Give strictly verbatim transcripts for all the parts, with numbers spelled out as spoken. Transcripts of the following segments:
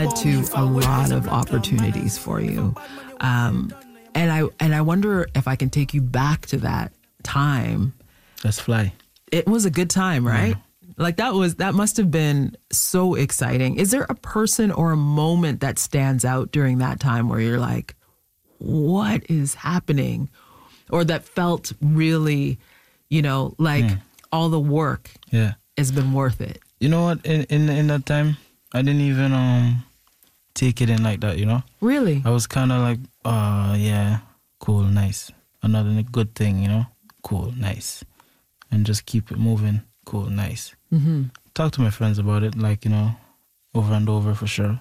to a lot of opportunities for you. Um, and I and I wonder if I can take you back to that time. Let's fly. It was a good time, right? Yeah. Like that was that must have been so exciting. Is there a person or a moment that stands out during that time where you're like, what is happening? Or that felt really, you know, like yeah. all the work yeah. has been worth it. You know what? In, in in that time, I didn't even um take it in like that, you know? Really? I was kind of like, oh, yeah, cool, nice. Another good thing, you know? Cool, nice. And just keep it moving. Cool, nice. Mm-hmm. Talk to my friends about it, like, you know, over and over for sure.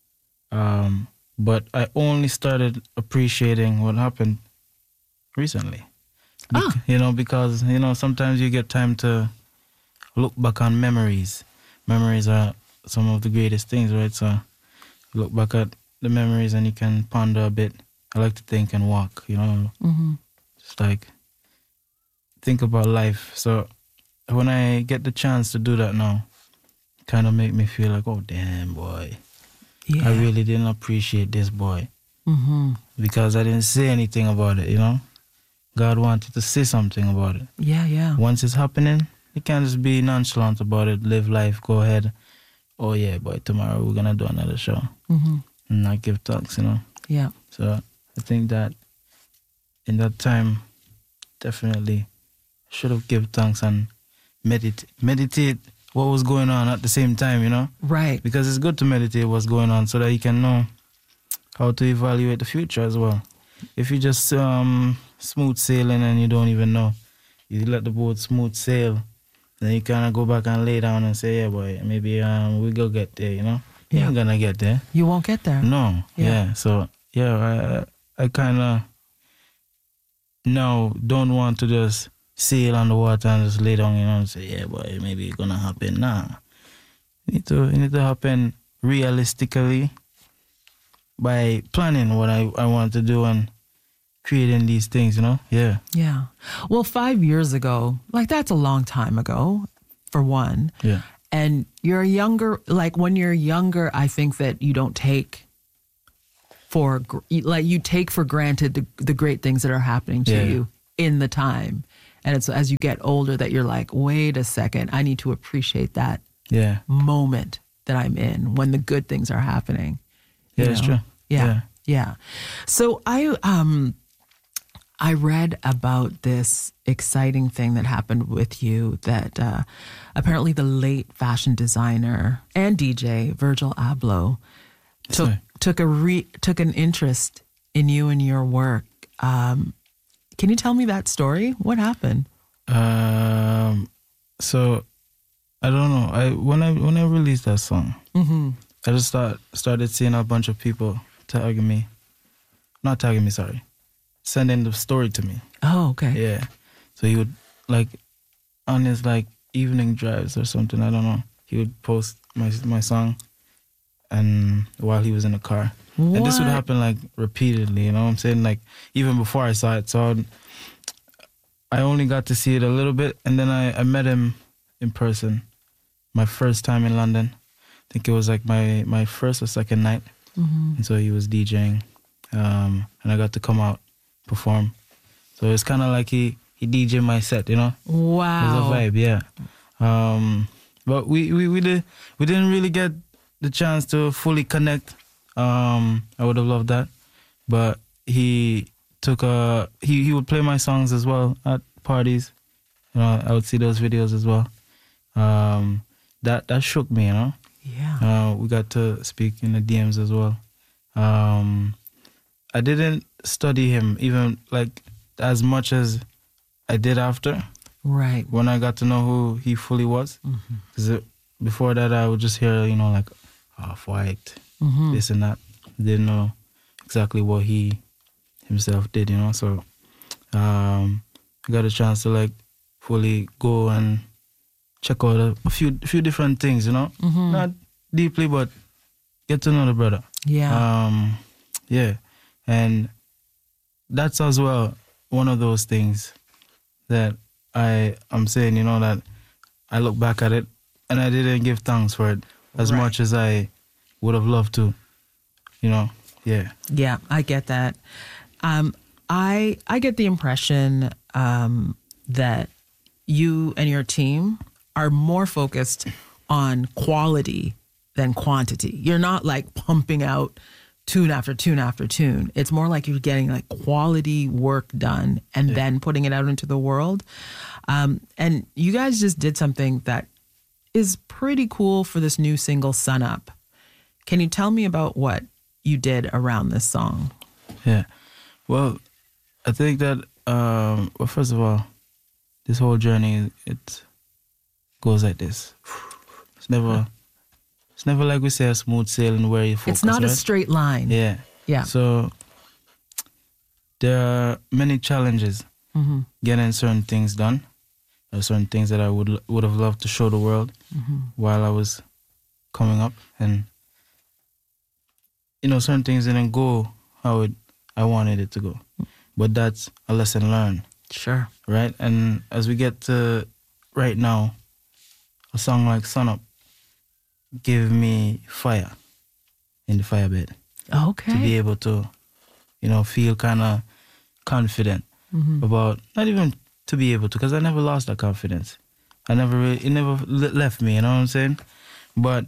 Um, but I only started appreciating what happened recently. Be- ah. You know, because, you know, sometimes you get time to look back on memories. Memories are some of the greatest things, right? So look back at the memories and you can ponder a bit. I like to think and walk, you know, mm-hmm. just like think about life. So when I get the chance to do that now, kind of make me feel like, oh, damn, boy. Yeah. I really didn't appreciate this, boy. Mm-hmm. Because I didn't say anything about it, you know? God wanted to say something about it. Yeah, yeah. Once it's happening, you can't just be nonchalant about it, live life, go ahead. Oh, yeah, boy, tomorrow we're going to do another show. Mm-hmm. And not give talks, you know? Yeah. So I think that in that time, definitely should have given thanks and medit- meditate what was going on at the same time, you know? Right. Because it's good to meditate what's going on so that you can know how to evaluate the future as well. If you just um, smooth sailing and you don't even know, you let the boat smooth sail, then you kind of go back and lay down and say, yeah, boy, maybe um, we go get there, you know? You yeah. ain't gonna get there. You won't get there. No. Yeah. yeah. So, yeah, I, I kind of now don't want to just sail on the water and just lay down, you know, and say, yeah, boy, maybe it's gonna happen. Nah. It need to, it need to happen realistically by planning what I, I want to do and creating these things, you know? Yeah. Yeah. Well, five years ago, like that's a long time ago, for one. Yeah. And you're younger, like when you're younger, I think that you don't take for, like you take for granted the, the great things that are happening to yeah. you in the time. And it's as you get older that you're like, wait a second, I need to appreciate that yeah. moment that I'm in when the good things are happening. Yeah, it's true. Yeah, yeah. Yeah. So I, um, I read about this exciting thing that happened with you that uh, apparently the late fashion designer and D J Virgil Abloh took Sorry. took a re, took an interest in you and your work. Um, can you tell me that story? What happened? Um, so I don't know. I when I when I released that song, mm-hmm. I just start, started seeing a bunch of people tagging me, not tagging me, sorry. Sending the story to me. Oh, okay. Yeah. So he would, like, on his, like, evening drives or something, I don't know, he would post my my song and while he was in the car. What? And this would happen, like, repeatedly, you know what I'm saying? Like, even before I saw it. So I only got to see it a little bit, and then I, I met him in person my first time in London. I think it was, like, my, my first or second night. Mm-hmm. And so he was DJing, um, and I got to come out, perform. So it's kind of like he, he D J'd my set, you know? Wow. It was a vibe, yeah. Um, but we, we, we, did, we didn't really get the chance to fully connect. Um, I would have loved that. But he took a, he, he would play my songs as well at parties. You know, I would see those videos as well. Um, that, that shook me, you know? Yeah. Uh, we got to speak in the D Ms as well. Um, I didn't study him even like as much as I did after. Right. When I got to know who he fully was. Because mm-hmm. before that, I would just hear, you know, like Off-White, mm-hmm. this and that. Didn't know exactly what he himself did, you know. So um, I got a chance to like fully go and check out a, a few few different things, you know. Mm-hmm. Not deeply, but get to know the brother. Yeah. Um, yeah. And that's as well one of those things that I am saying, you know, that I look back at it and I didn't give thanks for it as right. much as I would have loved to, you know, yeah. Yeah, I get that. Um, I I get the impression um, that you and your team are more focused on quality than quantity. You're not like pumping out tune after tune after tune. It's more like you're getting like quality work done and yeah. then putting it out into the world. Um, and you guys just did something that is pretty cool for this new single, Sun Up. Can you tell me about what you did around this song? Yeah. Well, I think that, um, well, first of all, this whole journey, it goes like this. It's never, it's never like we say a smooth sailing where you focus. It's not right? a straight line. Yeah. Yeah. So there are many challenges mm-hmm. getting certain things done. There are certain things that I would would have loved to show the world mm-hmm. while I was coming up, and you know, certain things didn't go how it, I wanted it to go. But that's a lesson learned. Sure. Right? And as we get to right now, a song like Sun Up gave me fire in the firebed. Okay. To be able to, you know, feel kind of confident mm-hmm. about, not even to be able to, because I never lost that confidence. I never really, it never left me, you know what I'm saying? But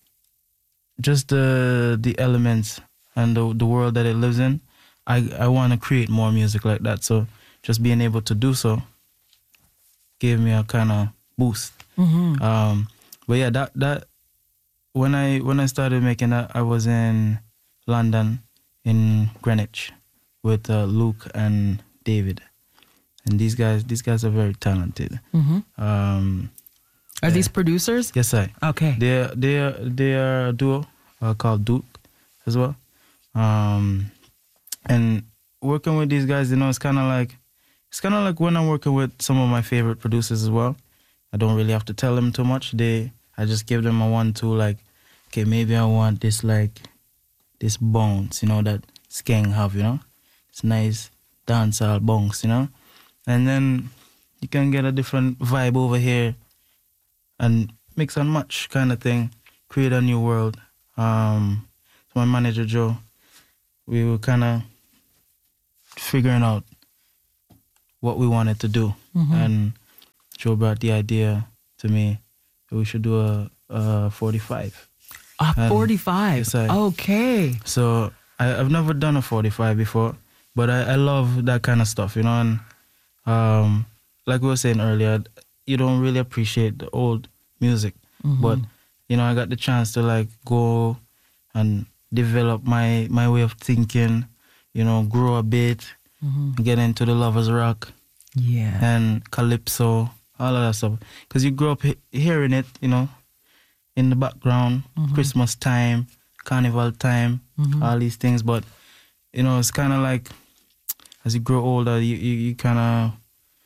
just the the elements and the the world that it lives in, I, I want to create more music like that. So just being able to do so gave me a kind of boost. Mm-hmm. Um, but yeah, that that when I when I started making that, I was in London, in Greenwich, with uh, Luke and David, and these guys these guys are very talented. Mm-hmm. Um, are yeah. these producers? Yes, I. Okay. They they are they are a duo uh, called Duke as well. Um, and working with these guys, you know, it's kind of like it's kind of like when I'm working with some of my favorite producers as well. I don't really have to tell them too much. They I just give them a one two like, okay, maybe I want this like this bounce, you know, that Skeng have, you know, it's nice dancehall bounce, you know, and then you can get a different vibe over here and mix and match kind of thing, create a new world. Um, so my manager Joe, we were kind of figuring out what we wanted to do, mm-hmm. and Joe brought the idea to me that we should do a, a forty-five. A and forty-five? Yes, I, okay. So I, I've never done a forty-five before, but I, I love that kind of stuff, you know, and um, like we were saying earlier, you don't really appreciate the old music, mm-hmm. but, you know, I got the chance to, like, go and develop my, my way of thinking, you know, grow a bit, mm-hmm. get into the Lovers Rock, yeah, and Calypso, all of that stuff. Because you grow up he- hearing it, you know, in the background, mm-hmm. Christmas time, Carnival time, mm-hmm. all these things. But, you know, it's kind of like, as you grow older, you, you, you kind of,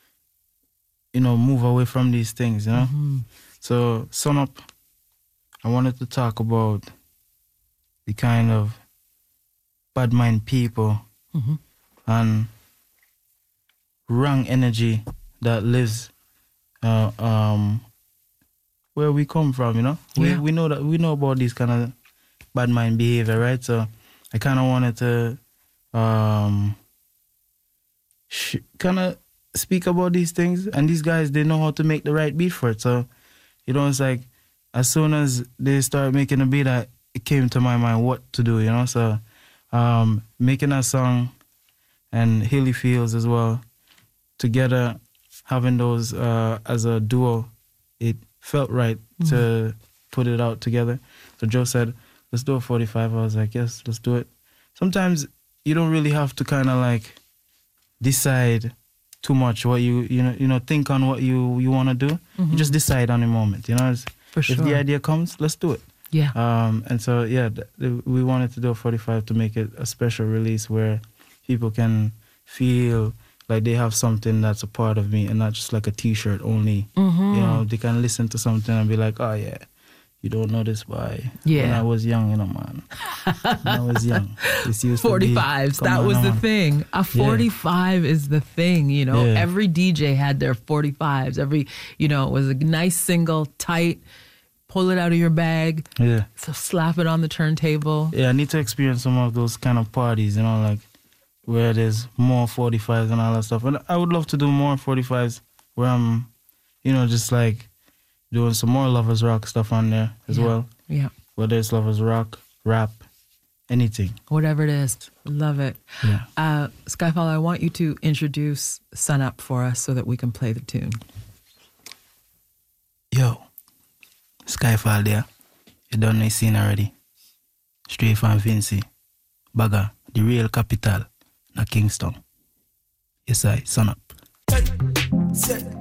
you know, move away from these things, you know? Mm-hmm. So, Sun Up, I wanted to talk about the kind of bad mind people mm-hmm. and wrong energy that lives uh, um, where we come from, you know? We yeah. we know that we know about this kind of bad mind behavior, right? So I kind of wanted to um, sh- kind of speak about these things, and these guys, they know how to make the right beat for it. So, you know, it's like as soon as they start making a beat, I, it came to my mind what to do, you know? So um, making a song and Hilly Fields as well, together, having those uh, as a duo, it felt right mm-hmm. to put it out together. So Joe said, let's do a forty-five. I was like, yes, let's do it. Sometimes you don't really have to kind of like decide too much what you, you know, you know, think on what you, you want to do. Mm-hmm. You just decide on the moment, you know. It's, For sure. If the idea comes, let's do it. Yeah. Um, and so, yeah, th- th- we wanted to do a forty-five to make it a special release where people can feel like they have something that's a part of me and not just like a T-shirt only. Mm-hmm. You know, they can listen to something and be like, oh, yeah, you don't know this boy. Yeah. When I was young, you know, man. When I was young. This used forty-fives, to be, that on, was the on. thing. A forty-five yeah. is the thing, you know. Yeah. Every D J had their forty-fives. Every, you know, it was a nice single, tight, pull it out of your bag, Yeah. so slap it on the turntable. Yeah, I need to experience some of those kind of parties, you know, like where there's more forty-fives and all that stuff. And I would love to do more forty-fives where I'm, you know, just like doing some more Lovers Rock stuff on there as Yeah. well. Yeah. Whether it's Lovers Rock, rap, anything. Whatever it is. Love it. Yeah. Uh, Skyfall, I want you to introduce Sun Up for us so that we can play the tune. Yo, Skyfall there. You done the scene already. Straight from Vincy. Bagger, the real capital, na Kingston. Yes, I, Sun Up. Set.